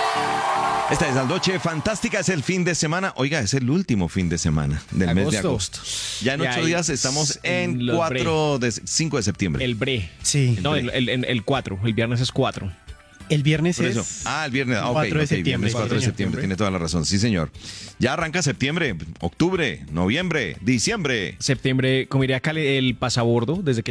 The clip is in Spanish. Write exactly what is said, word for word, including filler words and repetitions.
Esta es Aldoche Fantástica, es el fin de semana. Oiga, es el último fin de semana del mes de agosto. Ya en Ya ocho hay- días estamos en en los cuatro de cinco de septiembre. El bre. Sí. No, el, el, el, el cuatro. El viernes es cuatro. El viernes Por es... eso. Ah, el viernes. Ah, ok, cuatro de ok, septiembre, viernes cuatro de sí, señor. septiembre. Tiene toda la razón. Sí, señor. Ya arranca septiembre, octubre, noviembre, diciembre. Septiembre, como diría Cale, el pasabordo, desde que